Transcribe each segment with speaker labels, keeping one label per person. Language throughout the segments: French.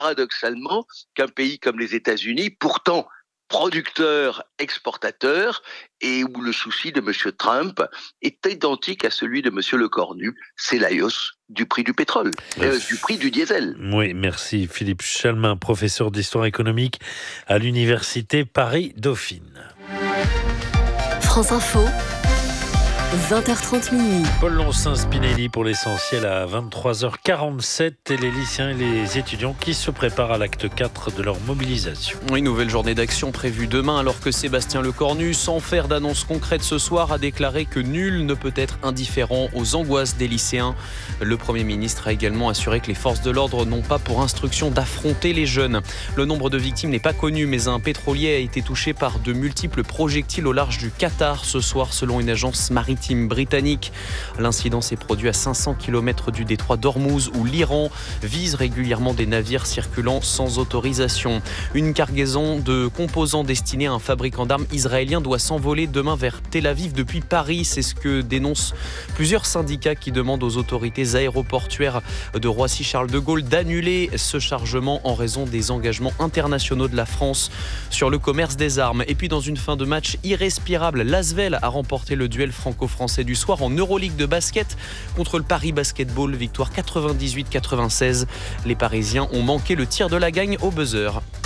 Speaker 1: paradoxalement qu'un pays comme les États-Unis, pourtant producteur, exportateur, et où le souci de M. Trump est identique à celui de M. Lecornu, c'est la hausse du prix du pétrole, du prix du diesel.
Speaker 2: Oui, merci Philippe Chalmin, professeur d'histoire économique à l'université Paris-Dauphine.
Speaker 3: France Info, 20h30 minuit.
Speaker 2: Paul Loncin-Spinelli pour l'essentiel à 23h47 et les lycéens et les étudiants qui se préparent à l'acte 4 de leur mobilisation.
Speaker 4: Une nouvelle journée d'action prévue demain alors que Sébastien Lecornu, sans faire d'annonce concrète ce soir, a déclaré que nul ne peut être indifférent aux angoisses des lycéens. Le Premier ministre a également assuré que les forces de l'ordre n'ont pas pour instruction d'affronter les jeunes. Le nombre de victimes n'est pas connu, mais un pétrolier a été touché par de multiples projectiles au large du Qatar ce soir selon une agence maritime britannique. L'incident s'est produit à 500 km du détroit d'Ormuz où l'Iran vise régulièrement des navires circulant sans autorisation. Une cargaison de composants destinés à un fabricant d'armes israélien doit s'envoler demain vers Tel Aviv depuis Paris. C'est ce que dénoncent plusieurs syndicats qui demandent aux autorités aéroportuaires de Roissy-Charles de Gaulle d'annuler ce chargement en raison des engagements internationaux de la France sur le commerce des armes. Et puis dans une fin de match irrespirable, l'Asvel a remporté le duel franco-français du soir en Euroleague de basket contre le Paris Basketball, victoire 98-96. Les Parisiens ont manqué le tir de la gagne au buzzer.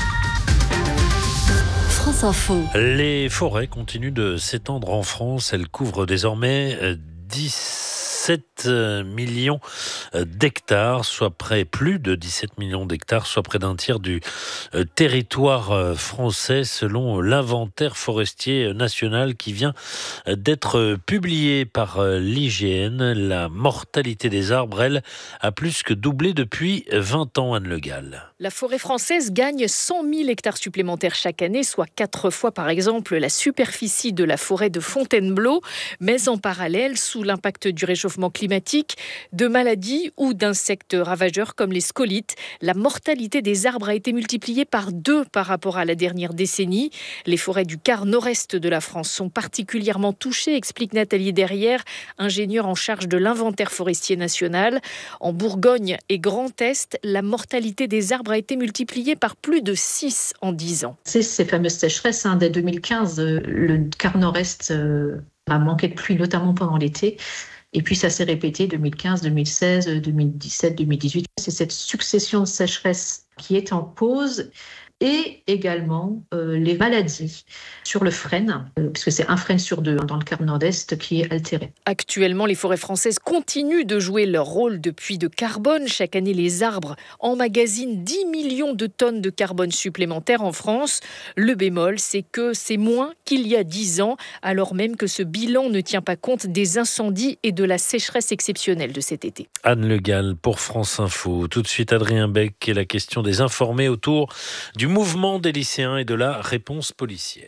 Speaker 3: France Info.
Speaker 2: Les forêts continuent de s'étendre en France. Elles couvrent désormais 17 millions d'hectares, soit plus de 17 millions d'hectares, soit près d'un tiers du territoire français, selon l'inventaire forestier national qui vient d'être publié par l'IGN. La mortalité des arbres, elle, a plus que doublé depuis 20 ans, Anne Le Gall.
Speaker 5: La forêt française gagne 100 000 hectares supplémentaires chaque année, soit 4 fois par exemple la superficie de la forêt de Fontainebleau. Mais en parallèle, sous l'impact du réchauffement climatique, de maladies ou d'insectes ravageurs comme les scolites, la mortalité des arbres a été multipliée par 2 par rapport à la dernière décennie. Les forêts du quart nord-est de la France sont particulièrement touchées, explique Nathalie Derrière, ingénieure en charge de l'inventaire forestier national. En Bourgogne et Grand Est, la mortalité des arbres a été multipliée par plus de 6 en 10 ans.
Speaker 6: C'est ces fameuses sécheresses. Dès 2015, le quart nord-est a manqué de pluie, notamment pendant l'été. Et puis ça s'est répété 2015, 2016, 2017, 2018. C'est cette succession de sécheresses qui est en cause. Et également les maladies sur le frêne, puisque c'est un frêne sur 2 dans le quart nord-est qui est altéré.
Speaker 5: Actuellement, les forêts françaises continuent de jouer leur rôle de puits de carbone. Chaque année, les arbres emmagasinent 10 millions de tonnes de carbone supplémentaires en France. Le bémol, c'est que c'est moins qu'il y a 10 ans, alors même que ce bilan ne tient pas compte des incendies et de la sécheresse exceptionnelle de cet été.
Speaker 2: Anne Le Gall pour France Info. Tout de suite, Adrien Beck et la question des informés autour du mouvement des lycéens et de la réponse policière.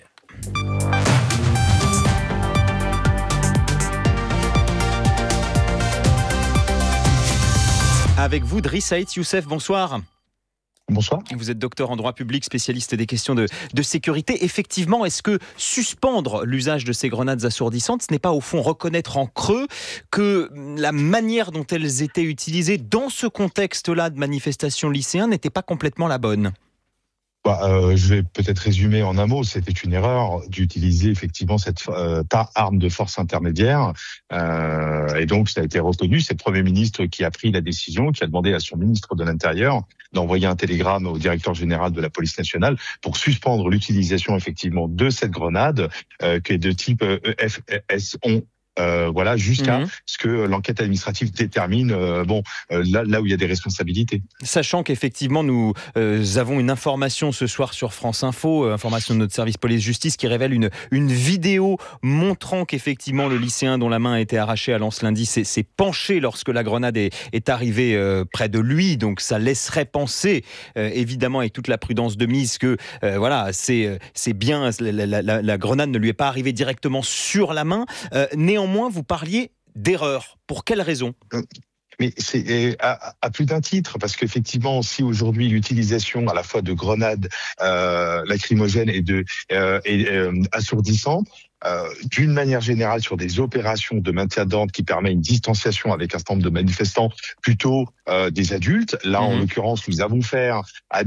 Speaker 7: Avec vous, Driss Saïd Youssef, bonsoir.
Speaker 8: Bonsoir.
Speaker 7: Vous êtes docteur en droit public, spécialiste des questions de sécurité. Effectivement, est-ce que suspendre l'usage de ces grenades assourdissantes, ce n'est pas au fond reconnaître en creux que la manière dont elles étaient utilisées dans ce contexte-là de manifestation lycéenne n'était pas complètement la bonne ?
Speaker 8: Je vais peut-être résumer en un mot. C'était une erreur d'utiliser effectivement cette arme de force intermédiaire. Et donc, ça a été reconnu. C'est le Premier ministre qui a pris la décision, qui a demandé à son ministre de l'Intérieur d'envoyer un télégramme au directeur général de la police nationale pour suspendre l'utilisation effectivement de cette grenade qui est de type EFS-11. Jusqu'à ce que l'enquête administrative détermine là où il y a des responsabilités.
Speaker 7: Sachant qu'effectivement, nous avons une information ce soir sur France Info, information de notre service police-justice qui révèle une vidéo montrant qu'effectivement le lycéen dont la main a été arrachée à Lens-Lundi s'est penché lorsque la grenade est arrivée près de lui. Donc ça laisserait penser, évidemment avec toute la prudence de mise, que c'est bien, la grenade ne lui est pas arrivée directement sur la main. Néanmoins, vous parliez d'erreur. Pour quelle raison ?
Speaker 8: Mais c'est à plus d'un titre, parce qu'effectivement, si aujourd'hui l'utilisation à la fois de grenades lacrymogènes et assourdissantes, d'une manière générale sur des opérations de maintien d'ordre qui permet une distanciation avec un certain nombre de manifestants, plutôt des adultes. Là, en l'occurrence, nous avons fait à